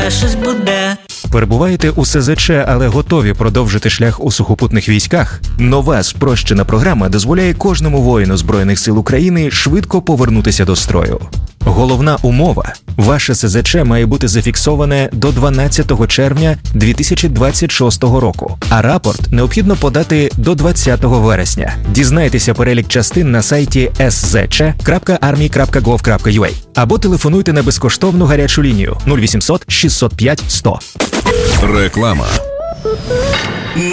хай щось буде. Перебуваєте у СЗЧ, але готові продовжити шлях у сухопутних військах? Нова спрощена програма дозволяє кожному воїну Збройних сил України швидко повернутися до строю. Головна умова – ваше СЗЧ має бути зафіксоване до 12 червня 2026 року, а рапорт необхідно подати до 20 вересня. Дізнайтеся перелік частин на сайті szc.army.gov.ua або телефонуйте на безкоштовну гарячу лінію 0800 605 100. Реклама.